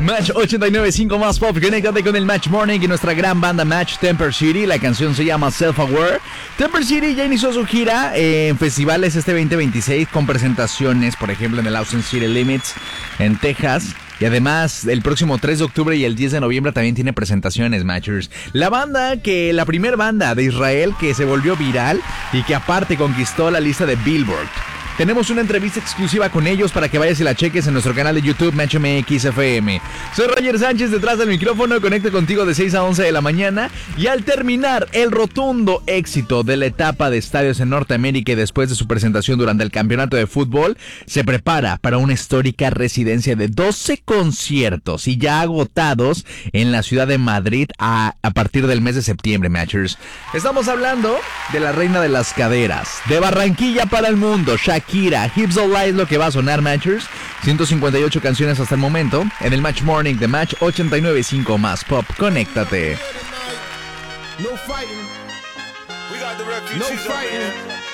Match 89.5 más pop. Conéctate con el Match Morning y nuestra gran banda Match Temper City. La canción se llama Self Aware. Temper City ya inició su gira en festivales este 2026 con presentaciones, por ejemplo, en el Austin City Limits en Texas. Y además, el próximo 3 de octubre y el 10 de noviembre también tiene presentaciones, Matchers. La primera banda de Israel que se volvió viral y que aparte conquistó la lista de Billboard. Tenemos una entrevista exclusiva con ellos para que vayas y la cheques en nuestro canal de YouTube, Match MX FM. Soy Roger Sánchez, detrás del micrófono, conecto contigo de 6 a 11 de la mañana. Y al terminar el rotundo éxito de la etapa de estadios en Norteamérica y después de su presentación durante el campeonato de fútbol, se prepara para una histórica residencia de 12 conciertos y ya agotados en la ciudad de Madrid a partir del mes de septiembre, Matchers. Estamos hablando de la reina de las caderas, de Barranquilla para el mundo, Shakira, Hips Don't Lie es lo que va a sonar, Matchers. 158 canciones hasta el momento en el Match Morning de Match 89.5 más pop. Conéctate. No fighting. We got the refugees. No fighting.